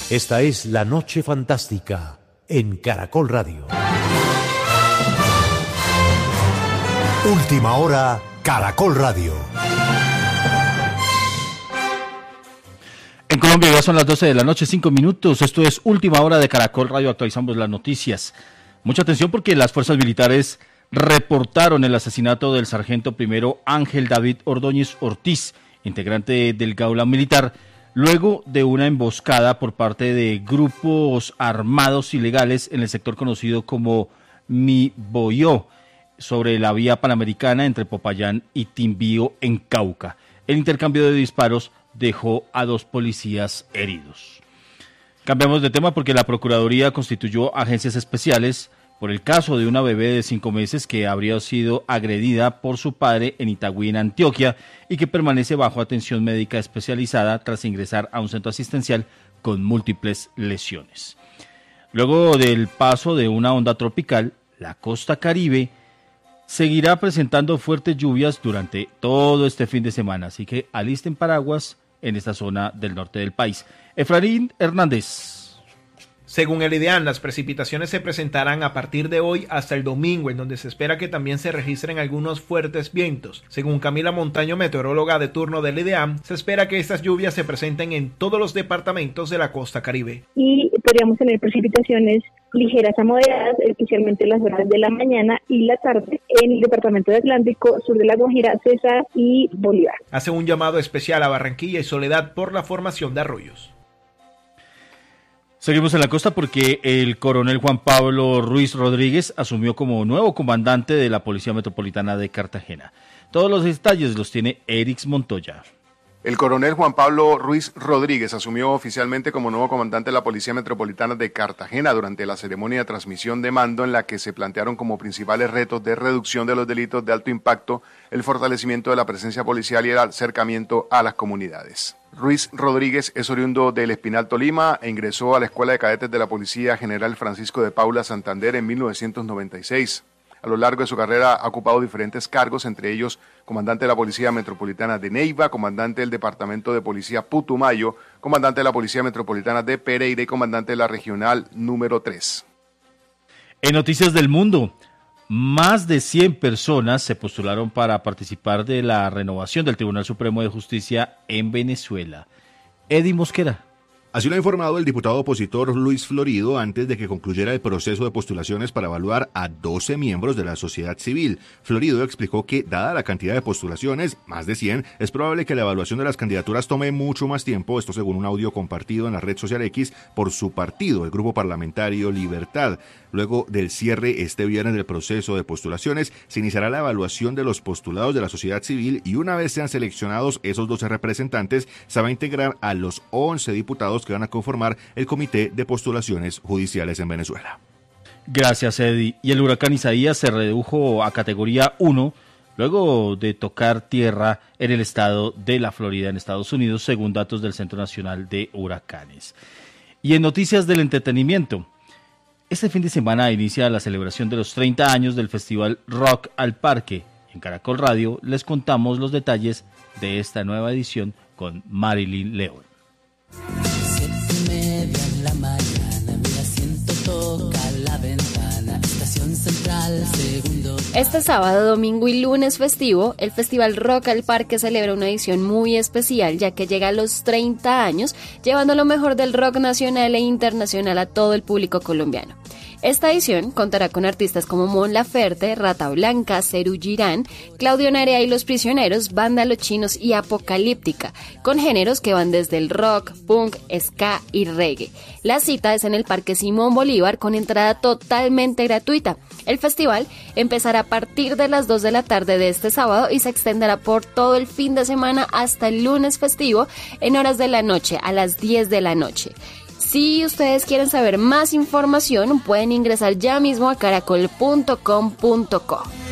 Esta es La Noche Fantástica en Caracol Radio. Última hora, Caracol Radio. En Colombia ya son las 12 de la noche, 5 minutos. Esto es Última Hora de Caracol Radio. Actualizamos las noticias. Mucha atención porque las fuerzas militares reportaron el asesinato del sargento primero Ángel David Ordóñez Ortiz, integrante del Gaula Militar, luego de una emboscada por parte de grupos armados ilegales en el sector conocido como Miboyó, sobre la vía panamericana entre Popayán y Timbío en Cauca. El intercambio de disparos dejó a 2 policías heridos. Cambiamos de tema porque la Procuraduría constituyó agencias especiales por el caso de una bebé de 5 meses que habría sido agredida por su padre en Itagüí, en Antioquia, y que permanece bajo atención médica especializada tras ingresar a un centro asistencial con múltiples lesiones. Luego del paso de una onda tropical, la costa Caribe seguirá presentando fuertes lluvias durante todo este fin de semana, así que alisten paraguas en esta zona del norte del país. Efraín Hernández. Según el IDEAM, las precipitaciones se presentarán a partir de hoy hasta el domingo, en donde se espera que también se registren algunos fuertes vientos. Según Camila Montaño, meteoróloga de turno del IDEAM, se espera que estas lluvias se presenten en todos los departamentos de la costa Caribe. Y podríamos tener precipitaciones ligeras a moderadas, especialmente en las horas de la mañana y la tarde, en el departamento de Atlántico, sur de La Guajira, Cesar y Bolívar. Hace un llamado especial a Barranquilla y Soledad por la formación de arroyos. Seguimos en la costa porque el coronel Juan Pablo Ruiz Rodríguez asumió como nuevo comandante de la Policía Metropolitana de Cartagena. Todos los detalles los tiene Erix Montoya. El coronel Juan Pablo Ruiz Rodríguez asumió oficialmente como nuevo comandante de la Policía Metropolitana de Cartagena durante la ceremonia de transmisión de mando, en la que se plantearon como principales retos de reducción de los delitos de alto impacto, el fortalecimiento de la presencia policial y el acercamiento a las comunidades. Ruiz Rodríguez es oriundo del Espinal, Tolima, e ingresó a la Escuela de Cadetes de la Policía General Francisco de Paula, Santander, en 1996. A lo largo de su carrera ha ocupado diferentes cargos, entre ellos comandante de la Policía Metropolitana de Neiva, comandante del Departamento de Policía Putumayo, comandante de la Policía Metropolitana de Pereira y comandante de la Regional número 3. En Noticias del Mundo, más de 100 personas se postularon para participar de la renovación del Tribunal Supremo de Justicia en Venezuela. Eddie Mosquera. Así lo ha informado el diputado opositor Luis Florido antes de que concluyera el proceso de postulaciones para evaluar a 12 miembros de la sociedad civil. Florido explicó que, dada la cantidad de postulaciones, más de 100, es probable que la evaluación de las candidaturas tome mucho más tiempo, esto según un audio compartido en la red social X por su partido, el Grupo Parlamentario Libertad. Luego del cierre este viernes del proceso de postulaciones, se iniciará la evaluación de los postulados de la sociedad civil y una vez sean seleccionados esos 12 representantes, se va a integrar a los 11 diputados que van a conformar el Comité de Postulaciones Judiciales en Venezuela. Gracias, Eddie. Y el huracán Isaías se redujo a categoría 1 luego de tocar tierra en el estado de la Florida, en Estados Unidos, según datos del Centro Nacional de Huracanes. Y en noticias del entretenimiento, este fin de semana inicia la celebración de los 30 años del Festival Rock al Parque. En Caracol Radio les contamos los detalles de esta nueva edición con Marilyn León. 7:30 en la mañana, mi asiento toca la ventana, estación central, segundo. Este sábado, domingo y lunes festivo, el Festival Rock al Parque celebra una edición muy especial, ya que llega a los 30 años, llevando lo mejor del rock nacional e internacional a todo el público colombiano. Esta edición contará con artistas como Mon Laferte, Rata Blanca, Serú Girán, Claudio Narea y Los Prisioneros, Banda Los Chinos y Apocalíptica, con géneros que van desde el rock, punk, ska y reggae. La cita es en el Parque Simón Bolívar con entrada totalmente gratuita. El festival empezará a partir de las 2 de la tarde de este sábado y se extenderá por todo el fin de semana hasta el lunes festivo en horas de la noche, a las 10 de la noche. Si ustedes quieren saber más información, pueden ingresar ya mismo a caracol.com.co.